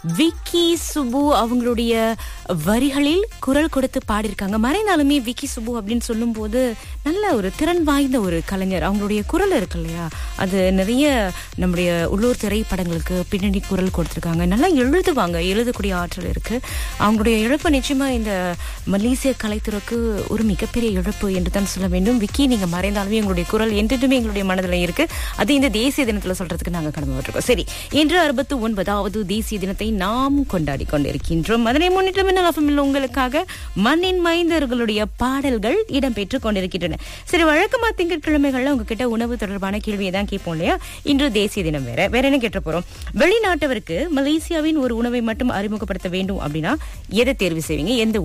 விக்கி சுப்பு அவங்களுடைய வரிகளில் குரல் கொடுத்து பாடியிருக்காங்க. மறைந்தாலுமே விக்கி சுப்பு அப்படின்னு சொல்லும் போது நல்ல ஒரு திறன் வாய்ந்த ஒரு கலைஞர். அவங்களுடைய குரல் இருக்கு இல்லையா, அது நிறைய நம்முடைய உள்ளூர் திரைப்படங்களுக்கு பின்னணி குரல் கொடுத்திருக்காங்க. நல்லா எழுதுவாங்க, எழுதக்கூடிய ஆற்றல் இருக்கு. அவங்களுடைய இழப்பு நிச்சயமா இந்த மலேசிய கலைத்துறைக்கு ஒரு மிகப்பெரிய இழப்பு என்று தான் சொல்ல வேண்டும். விக்கி, நீங்க மறைந்தாலுமே எங்களுடைய குரல் என்றுமே எங்களுடைய மனதில் இருக்கு. அது இந்த தேசிய தினத்துல சொல்றதுக்கு நாங்க கடமைப்பட்டிருக்கோம். சரி, இன்று 69வது தேசிய தினத்தை நாம் கொண்டாடி கொண்டிருக்கின்றோம். அதனை முன்னிட்டு மின்னல் உங்களுக்காக மண்ணின் மைந்தர்களுடைய பாடல்கள் இடம்பெற்றுக் கொண்டிருக்கின்றன. சரி, வழக்கமா திங்கட்கிழமைகள்ல உங்ககிட்ட உணவு தொடர்பான கேள்வியை தான் கேட்போம் இல்லையா? இன்று தேசிய தினம் வேற என்ன கேட்ட போறோம். வெளிநாட்டவருக்கு மலேசியாவின் ஒரு உணவை மட்டும் அறிமுகப்படுத்த வேண்டும் அப்படின்னா எதை தேர்வு செய்வீங்க? எந்த